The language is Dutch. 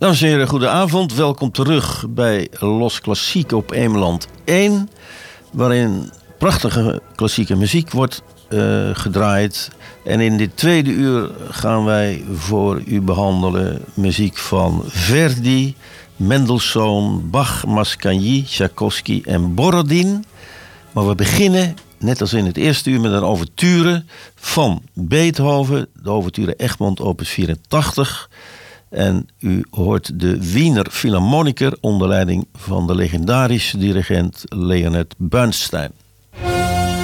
Dames en heren, goedenavond. Welkom terug bij Los Klassiek op Eemland 1. Waarin prachtige klassieke muziek wordt gedraaid. En in dit tweede uur gaan wij voor u behandelen muziek van Verdi, Mendelssohn, Bach, Mascagni, Tchaikovsky en Borodin. Maar we beginnen, net als in het eerste uur, met een ouverture van Beethoven. De ouverture Egmont opus 84. En u hoort de Wiener Philharmoniker onder leiding van de legendarische dirigent Leonard Bernstein.